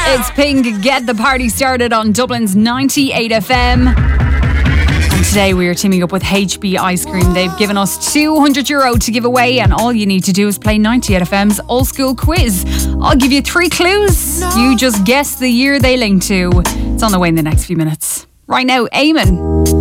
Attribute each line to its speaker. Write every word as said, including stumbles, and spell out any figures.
Speaker 1: It's Pink, Get the Party Started on Dublin's ninety-eight F M. And today we are teaming up with H B Ice Cream. They've given us two hundred euro to give away, and all you need to do is play ninety-eight F M's old school quiz. I'll give you three clues. You just guess the year they link to. It's on the way in the next few minutes. Right now, Eamon.